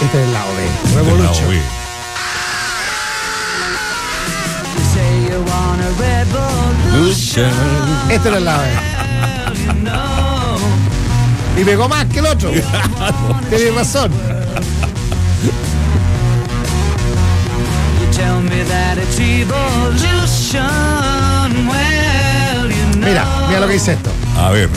Este es el lado B. Revolution. Este era el lado B. Y pegó más que el otro. Tienes razón. Mira lo que dice esto. A ver.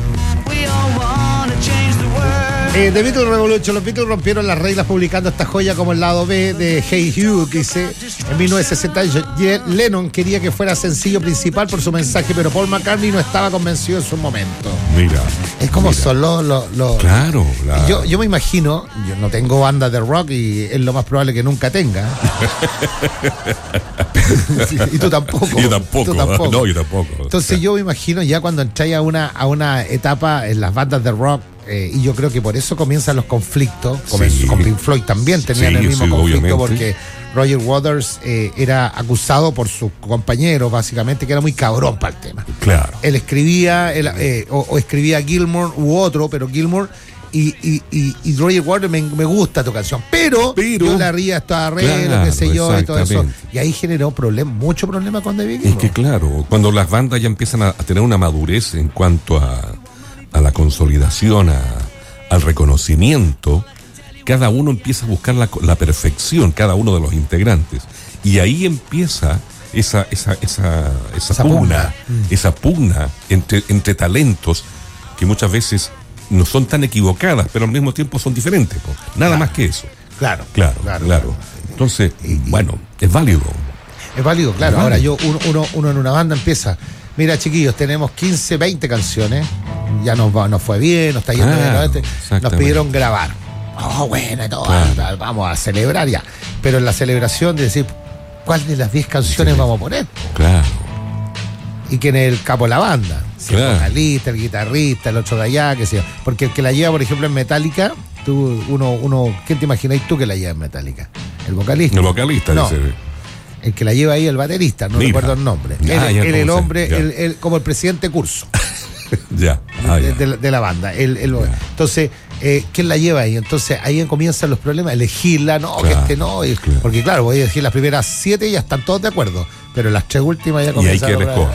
The Beatles Revolution, los Beatles rompieron las reglas publicando esta joya como el lado B de Hey Jude, que dice en 1968 Lennon quería que fuera sencillo principal por su mensaje, pero Paul McCartney no estaba convencido en su momento. Mira. Es como son los Claro. Yo me imagino, yo no tengo banda de rock y es lo más probable que nunca tenga. Y tú tampoco. Yo tampoco. No, yo tampoco. Entonces yo me imagino ya cuando entráis a una etapa en las bandas de rock, y yo creo que por eso comienzan los conflictos, con Pink Floyd también tenían el mismo conflicto, obviamente. Porque Roger Waters era acusado por sus compañeros, básicamente, que era muy cabrón para el tema. Claro. Él escribía, o escribía Gilmour u otro, pero Gilmour y Roger Waters, me gusta tu canción, pero yo la haría estos arreglos, qué sé yo, y todo eso. Y ahí generó mucho problema con David Gilmour. Es que claro, cuando las bandas ya empiezan a tener una madurez en cuanto a la consolidación, al reconocimiento, cada uno empieza a buscar la perfección, cada uno de los integrantes. Y ahí empieza esa pugna entre talentos que muchas veces no son tan equivocadas, pero al mismo tiempo son diferentes. Nada más que eso. Claro. Entonces, bueno, es válido. Es válido, claro. Ahora uno en una banda empieza. Mira, chiquillos, tenemos 15, 20 canciones. Ya nos fue bien, nos está yendo bien. Nos pidieron grabar. Bueno, todo, vamos a celebrar ya. Pero en la celebración de decir, ¿cuál de las 10 canciones vamos a poner? Claro. Y quién es el capo de la banda. Si el vocalista, el guitarrista, el otro de allá, qué sé yo. Porque el que la lleva, por ejemplo, en Metallica, ¿quién te imagináis tú que la lleva en Metallica? ¿El vocalista? El vocalista, no. dice. El que la lleva ahí, el baterista, no recuerdo el nombre. El hombre, como el presidente Curso. De la banda. Entonces, ¿quién la lleva ahí? Entonces, ahí comienzan los problemas. Elegirla, porque claro, voy a elegir las primeras 7 y ya están todos de acuerdo. Pero las 3 últimas ya comienzan.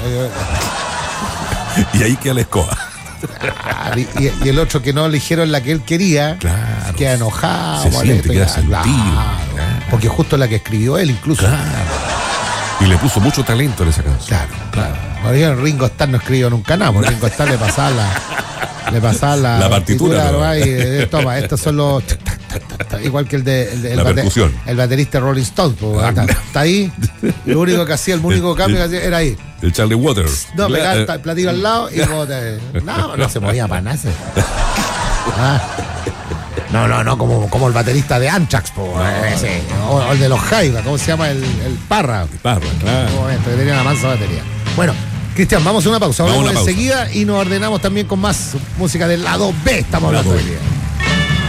Y ahí queda la escoba. Y el otro que no eligieron la que él quería, queda enojado. Queda sentido. Porque justo la que escribió él, incluso. Y le puso mucho talento en esa canción. Claro. Por ejemplo, Ringo Starr no escribió nunca nada. Porque Ringo Starr le pasaba la partitura. Y toma, estos son los. Igual que el baterista Rolling Stones. Está ahí. Lo único que hacía, el único cambio que hacía era ahí. El Charlie Waters. No, pegaba el platillo al lado y no se movía para nada. No, como el baterista de Anthrax, o el de los Jaiba, ¿cómo se llama? El Parra. Claro. Que tenía una mansa batería. Bueno, Cristian, vamos a una pausa. Volvemos enseguida y nos ordenamos también con más música del lado B. Estamos hablando hoy día.